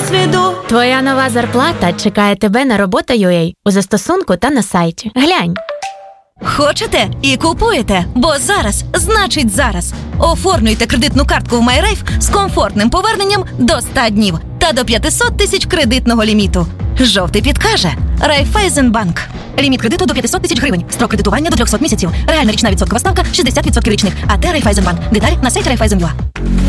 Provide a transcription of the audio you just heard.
досвіду. Твоя нова зарплата чекає тебе на робота.ua у застосунку та на сайті. Глянь. Хочете і купуєте, бо зараз значить зараз. Оформлюйте кредитну картку в MyRafe з комфортним поверненням до 100 днів та до 500 тисяч кредитного ліміту. Жовтий підкаже. Райфайзенбанк. Ліміт кредиту до 500 тисяч гривень. Строк кредитування до 300 місяців. Реальна річна відсоткова ставка 60% річних. АТ Райфайзенбанк. Деталі на сайті Райфайзен.ua.